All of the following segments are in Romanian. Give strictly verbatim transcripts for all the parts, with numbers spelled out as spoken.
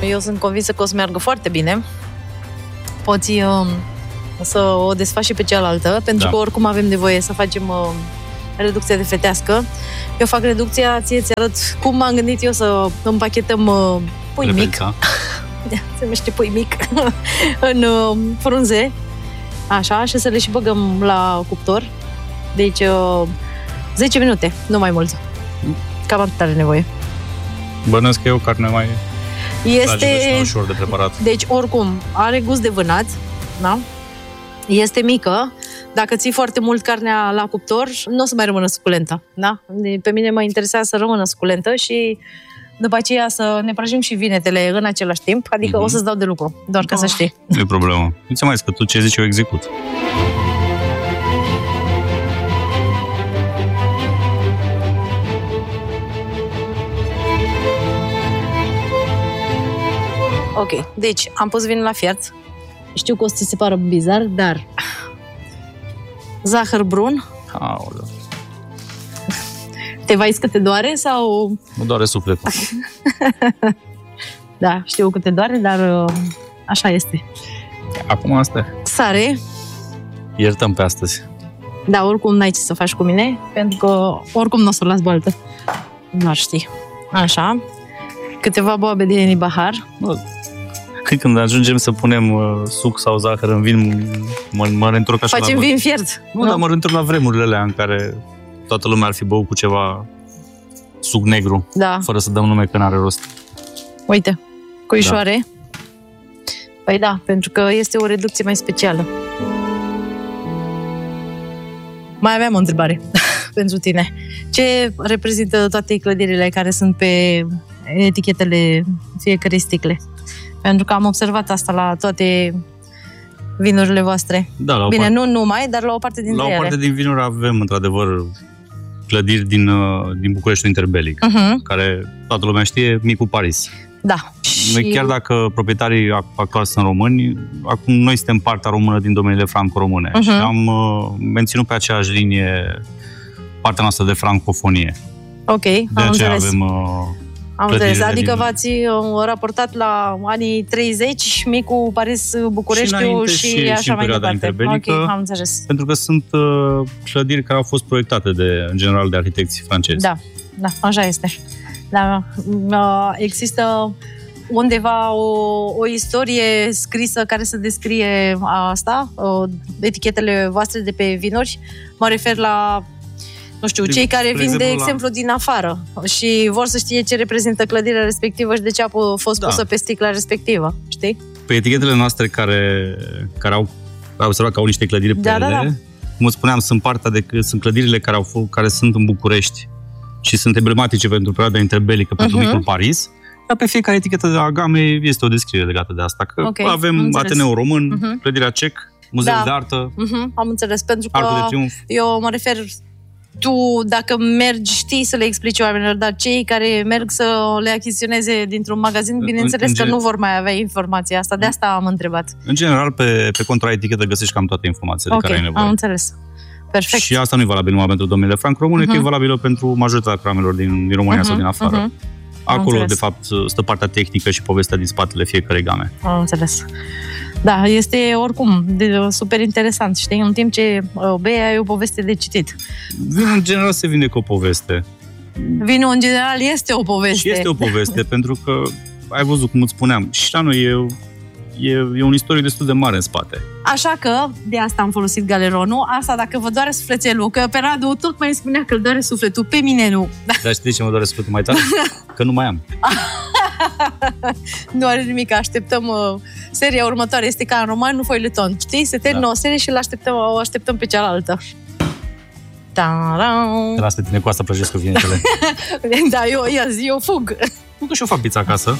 Eu sunt convinsă că o să meargă foarte bine. Poți uh, să o desfaci și pe cealaltă, pentru da. că oricum avem nevoie să facem uh, reducția de fetească. Eu fac reducția, ție ți arăt cum m-am gândit eu să împachetăm uh, pui Repența. mic. Se numește pui mic. în uh, frunze. Așa, și să le și băgăm la cuptor. Deci uh, zece minute, nu mai mult. Cam atât are nevoie. Bănuiesc că e o carne mai este ușor de preparat. Deci, oricum, are gust de vânat, da? Este mică. Dacă ții foarte mult carnea la cuptor, nu o să mai rămână suculentă, da? Pe mine mă interesează să rămână suculentă și după aceea să ne prăjim și vinetele în același timp, adică mm-hmm. o să-ți dau de lucru, doar ca oh. să știi. Nu e problemă. Nu ți mai că tu ce zici, eu execut. Ok, deci am pus vinul la fiert. Știu că o să ți se pară bizar, dar zahăr brun. Aoleu. Te vaiți că te doare sau... Nu doare sufletul. Da, știu că te doare, dar așa este. Acum asta. Sare. Iertăm pe astăzi. Da, oricum n-ai ce să faci cu mine, pentru că oricum nu o să o las baltă. Nu ar ști. Așa. Câteva boabe de nibahar. Bă. Când ajungem să punem uh, suc sau zahăr în vin, mă, mă reîntorc așa. Facem la... vin fiert. Nu, nu, dar mă reîntorc la vremurile alea în care toată lumea ar fi băut cu ceva suc negru, da. Fără să dăm nume că n-are rost. Uite, cuișoare. Da. Păi da, pentru că este o reducție mai specială. Mai aveam o întrebare pentru tine. Ce reprezintă toate clădirile care sunt pe etichetele fiecărei sticle? Pentru că am observat asta la toate vinurile voastre. Da, la o Bine, parte, nu numai, dar la o parte dintre ele. La o parte ele. din vinuri avem, într-adevăr, clădiri din, din Bucureștiul interbelic, uh-huh. care toată lumea știe, Micul Paris. Da. Noi, și... chiar dacă proprietarii actuali sunt români, acum noi suntem partea română din domeniile franco-române uh-huh. și am uh, menținut pe aceeași linie partea noastră de francofonie. Ok, de am aceea înțeles. avem... Uh, Am înțeles, adică din... v-ați raportat la anii treizeci, Micul Paris, Bucureștiul și, și, și așa și mai departe. Ok, am înțeles. Pentru că sunt uh, clădiri care au fost proiectate de, în general de arhitecți francezi. Da, da, așa este. Da, uh, există undeva o, o istorie scrisă care să descrie asta, uh, etichetele voastre de pe vinuri. Mă refer la nu știu, cei care vin, exemplu, de exemplu, la... din afară și vor să știe ce reprezintă clădirea respectivă și de ce a fost da. pusă pe sticla respectivă, știi? Pe etichetele noastre care, care au, au observat că au niște clădiri da, pe ele, da, da. cum spuneam, sunt partea de, sunt clădirile care, au, care sunt în București și sunt emblematice pentru perioada interbelică, uh-huh. pentru Micul Paris, dar pe fiecare etichetă de gamei este o descriere legată de asta, că okay, avem Ateneul Român, uh-huh. clădirea Cec, Muzeul da. de Artă, uh-huh. am înțeles, pentru că eu mă refer... Tu, dacă mergi, știi să le explici oamenilor, dar cei care merg să le achiziționeze dintr-un magazin, bineînțeles în, în că gen... nu vor mai avea informația asta, de asta am întrebat. În general, pe, pe contra etichetă găsești cam toate informațiile okay, de care ai nevoie. Am înțeles. Perfect. Și asta nu e valabil numai pentru domeniile franco-române, uh-huh. că e valabilă pentru majoritatea cramelor din, din România uh-huh, sau din afară. Uh-huh. Acolo, de fapt, stă partea tehnică și povestea din spatele fiecărei game. Am înțeles. Da, este oricum de, super interesant, știi? În timp ce uh, bei, ai o poveste de citit. Vinul, în general, se vinde cu o poveste. Vinul, în general, este o poveste. Și este o poveste, pentru că, ai văzut, cum îți spuneam, și la noi e, e, e un istoric destul de mare în spate. Așa că, de asta am folosit galeronul. Asta, dacă vă doare sufletelul, că pe Radu tot mai spunea că îl doare sufletul, pe mine nu. Dar știi de ce mă doare sufletul mai tare? Că nu mai am. Nu are nimic, așteptăm uh, seria următoare, este ca în roman, nu foileton. Știi? Se termină da. o serie și așteptăm, o așteptăm pe cealaltă. Te las pe tine cu asta, prăjesc cu vinetele. Da, eu, eu, eu fug. Nu că și eu fac pizza acasă.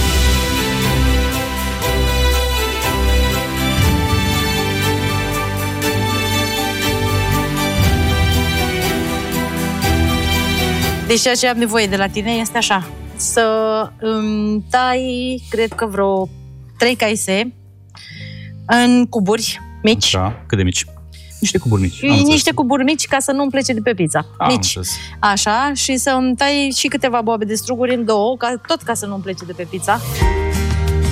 Deci ceea ce am nevoie de la tine este așa. Să îmi tai, cred că vreo trei caise în cuburi mici. Da, cât de mici? Niște cuburi mici. Niște cuburi mici ca să nu îmi plece de pe pizza. Am mici. Înțeles. Așa, și să îmi tai și câteva boabe de struguri în două, ca, tot ca să nu îmi plece de pe pizza.